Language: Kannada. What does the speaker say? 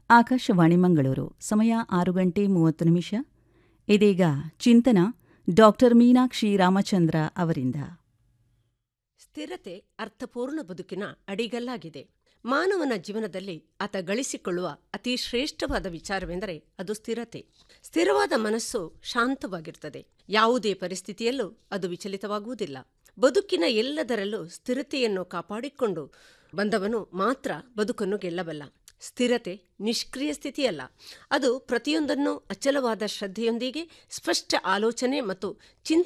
ಆಕಾಶವಾಣಿ ಮಂಗಳೂರು. ಸಮಯ 6:30 ಇದೀಗ ಚಿಂತನ ಡಾಕ್ಟರ್ ಮೀನಾಕ್ಷಿ ರಾಮಚಂದ್ರ ಅವರಿಂದ. ಸ್ಥಿರತೆ ಅರ್ಥಪೂರ್ಣ ಬದುಕಿನ ಅಡಿಗಲ್ಲಾಗಿದೆ. ಮಾನವನ ಜೀವನದಲ್ಲಿ ಆತ ಗಳಿಸಿಕೊಳ್ಳುವ ಅತಿ ಶ್ರೇಷ್ಠವಾದ ವಿಚಾರವೆಂದರೆ ಅದು ಸ್ಥಿರತೆ. ಸ್ಥಿರವಾದ ಮನಸ್ಸು ಶಾಂತವಾಗಿರುತ್ತದೆ. ಯಾವುದೇ ಪರಿಸ್ಥಿತಿಯಲ್ಲೂ ಅದು ವಿಚಲಿತವಾಗುವುದಿಲ್ಲ. ಬದುಕಿನ ಎಲ್ಲದರಲ್ಲೂ ಸ್ಥಿರತೆಯನ್ನು ಕಾಪಾಡಿಕೊಂಡು ಬಂದವನು ಮಾತ್ರ ಬದುಕನ್ನು ಗೆಲ್ಲಬಲ್ಲ. ಸ್ಥಿರತೆ ನಿಷ್ಕ್ರಿಯ ಸ್ಥಿತಿಯಲ್ಲ. ಅದು ಪ್ರತಿಯೊಂದನ್ನು ಅಚಲವಾದ ಶ್ರದ್ಧೆಯೊಂದಿಗೆ, ಸ್ಪಷ್ಟ ಆಲೋಚನೆ ಮತ್ತು